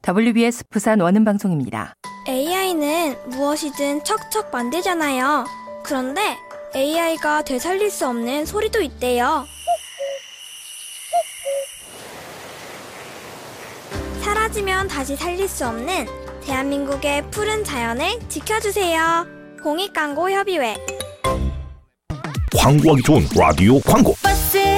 WBS 부산 원음방송입니다. AI는 무엇이든 척척 만들잖아요. 그런데 AI가 되살릴 수 없는 소리도 있대요. 사라지면 다시 살릴 수 없는 대한민국의 푸른 자연을 지켜주세요. 공익광고협의회. 광고하기 좋은 라디오 광고.